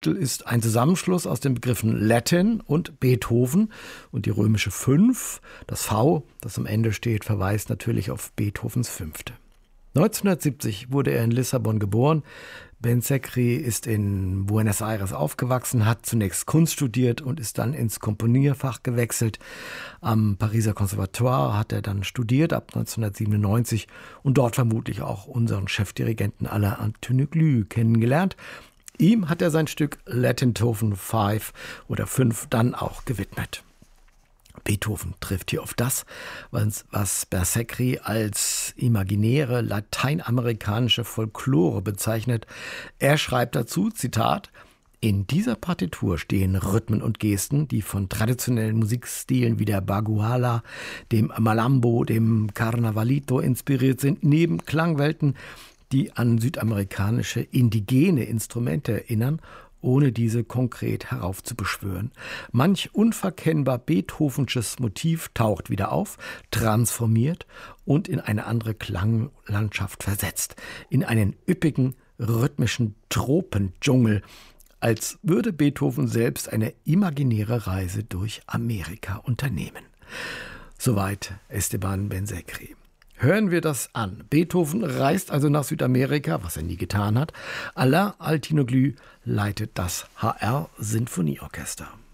ist ein Zusammenschluss aus den Begriffen Latin und Beethoven und die römische 5, das V, das am Ende steht, verweist natürlich auf Beethovens Fünfte. 1970 wurde er in Lissabon geboren. Ben-Sekri ist in Buenos Aires aufgewachsen, hat zunächst Kunst studiert und ist dann ins Komponierfach gewechselt. Am Pariser Conservatoire hat er dann studiert ab 1997 und dort vermutlich auch unseren Chefdirigenten Alain Antoneglou kennengelernt. Ihm hat er sein Stück Latintofen 5 oder 5 dann auch gewidmet. Beethoven trifft hier auf das, was Ben-Sekri als imaginäre lateinamerikanische Folklore bezeichnet. Er schreibt dazu, Zitat, in dieser Partitur stehen Rhythmen und Gesten, die von traditionellen Musikstilen wie der Baguala, dem Malambo, dem Carnavalito inspiriert sind, neben Klangwelten, die an südamerikanische indigene Instrumente erinnern, ohne diese konkret heraufzubeschwören. Manch unverkennbar beethovensches Motiv taucht wieder auf, transformiert und in eine andere Klanglandschaft versetzt, in einen üppigen, rhythmischen Tropendschungel, als würde Beethoven selbst eine imaginäre Reise durch Amerika unternehmen. Soweit Esteban Ben-Sekri. Hören wir das an. Beethoven reist also nach Südamerika, was er nie getan hat. Alain Antoneglou leitet das HR Sinfonieorchester.